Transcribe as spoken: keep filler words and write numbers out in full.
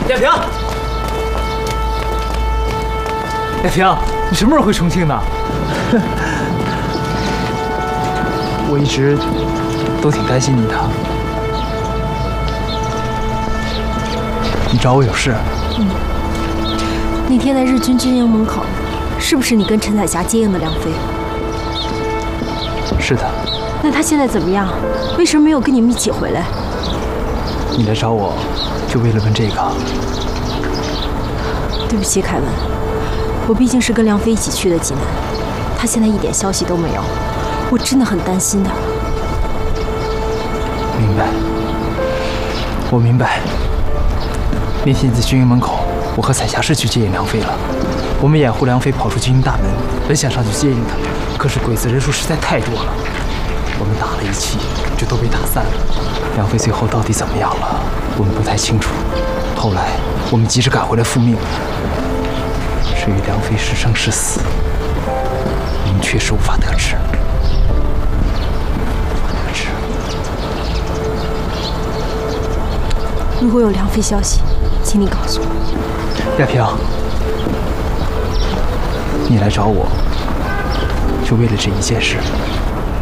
亚萍，亚萍，你什么时候回重庆的？我一直都挺担心你的。你找我有事？ 嗯。那天在日军军营门口，是不是你跟陈彩霞接应的梁飞？ 是的。 那他现在怎么样？为什么没有跟你们一起回来？ 你来找我，就为了问这个？ 对不起，凯文，我毕竟是跟梁飞一起去的济南，他现在一点消息都没有，我真的很担心他。 明白，我明白。那天在军营门口，我和彩霞是去接应梁飞了。我们掩护梁飞跑出军营大门，本想上去接应他，可是鬼子人数实在太多了，我们打了一气，就都被打散了。梁飞最后到底怎么样了，我们不太清楚。后来我们急着赶回来复命，至于梁飞是生是死，我们确实无法得知。无法得知。 如果有梁飞消息，请你告诉我。 亚萍，你来找我，就为了这一件事。